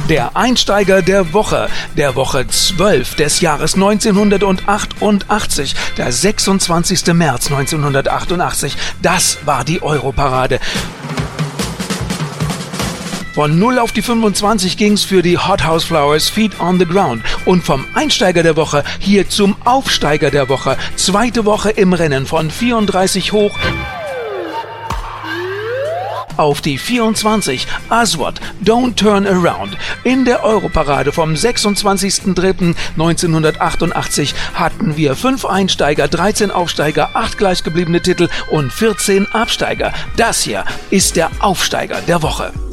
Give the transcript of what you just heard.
Der Einsteiger der Woche 12 des Jahres 1988, der 26. März 1988, das war die Europarade. Von 0 auf die 25 ging's für die Hot House Flowers Feet on the Ground und vom Einsteiger der Woche hier zum Aufsteiger der Woche. Zweite Woche im Rennen von 34 hoch auf die 24, Aswad, Don't Turn Around. In der Europarade vom 26.03.1988 hatten wir 5 Einsteiger, 13 Aufsteiger, 8 gleichgebliebene Titel und 14 Absteiger. Das hier ist der Aufsteiger der Woche.